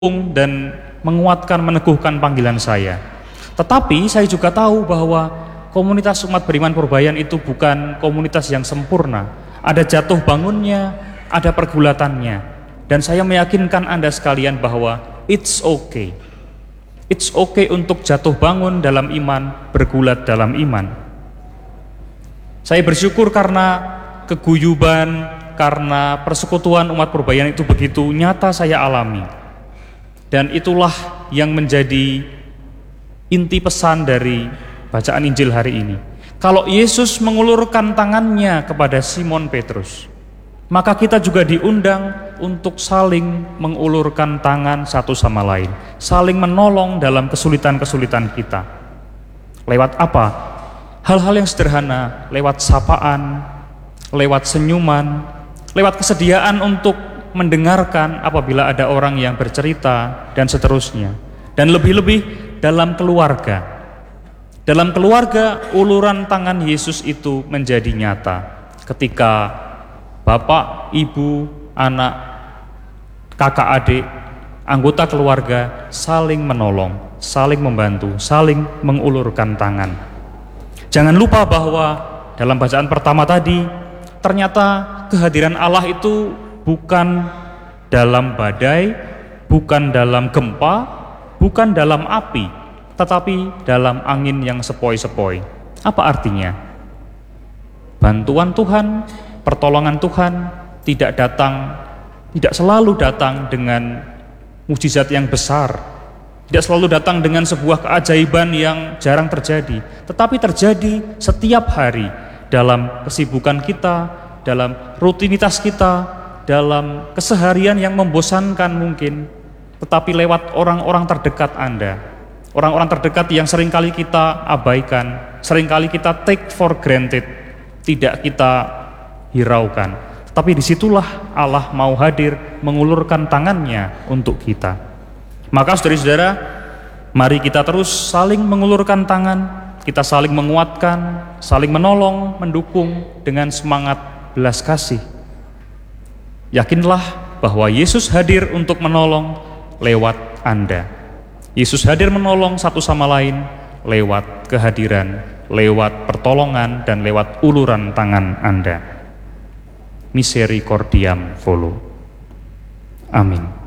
dan menguatkan, meneguhkan panggilan saya. Tetapi saya juga tahu bahwa komunitas umat beriman Purbayan itu bukan komunitas yang sempurna. Ada jatuh bangunnya, ada pergulatannya. Dan saya meyakinkan Anda sekalian bahwa it's okay. It's okay untuk jatuh bangun dalam iman, bergulat dalam iman. Saya bersyukur karena keguyuban, karena persekutuan umat Purbayan itu begitu nyata saya alami. Dan itulah yang menjadi inti pesan dari bacaan Injil hari ini. Kalau Yesus mengulurkan tangannya kepada Simon Petrus, maka kita juga diundang untuk saling mengulurkan tangan satu sama lain, saling menolong dalam kesulitan-kesulitan kita. Lewat apa? Hal-hal yang sederhana, lewat sapaan, lewat senyuman, lewat kesediaan untuk mendengarkan apabila ada orang yang bercerita, dan seterusnya. Dan lebih-lebih dalam keluarga. Dalam keluarga, uluran tangan Yesus itu menjadi nyata ketika bapak, ibu, anak, kakak, adik, anggota keluarga saling menolong, saling membantu, saling mengulurkan tangan. Jangan lupa bahwa dalam bacaan pertama tadi, ternyata kehadiran Allah itu bukan dalam badai, bukan dalam gempa, bukan dalam api, tetapi dalam angin yang sepoi-sepoi. Apa artinya? Bantuan Tuhan, pertolongan Tuhan tidak selalu datang dengan mukjizat yang besar, tidak selalu datang dengan sebuah keajaiban yang jarang terjadi, tetapi terjadi setiap hari dalam kesibukan kita, dalam rutinitas kita, dalam keseharian yang membosankan mungkin, tetapi lewat orang-orang terdekat Anda, orang-orang terdekat yang seringkali kita abaikan, seringkali kita take for granted, tidak kita hiraukan. Tapi disitulah Allah mau hadir mengulurkan tangannya untuk kita. Maka saudara-saudara, mari kita terus saling mengulurkan tangan, kita saling menguatkan, saling menolong, mendukung dengan semangat belas kasih. Yakinlah bahwa Yesus hadir untuk menolong lewat Anda. Yesus hadir menolong satu sama lain lewat kehadiran, lewat pertolongan, dan lewat uluran tangan Anda. Misericordiam volo. Amin.